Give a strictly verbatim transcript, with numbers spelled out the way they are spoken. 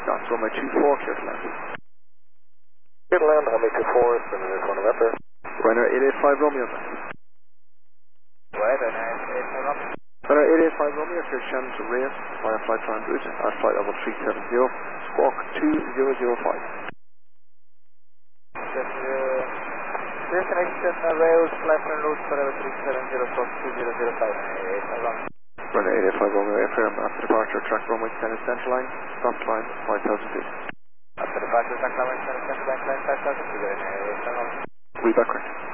knots, runway two four, clear to land. Clear to land, runway two four, runway one November. Runner eight eight five Romeo. Right, runway eight eight five Romeo. Runner eight eight five Romeo, clear Shannon to rail via flight plan route at flight level three seven zero, squawk two zero zero five. Just, uh, clear connection, uh, rails, flight plan route for level three seven zero, squawk two zero zero five, runway eight eight five Romeo. Runner eight eight five Romeo, airframe after departure, track runway ten is central line, stop line five thousand feet. After departure, track runway ten is central line, five thousand feet, runway eight eight five Romeo. We back correct.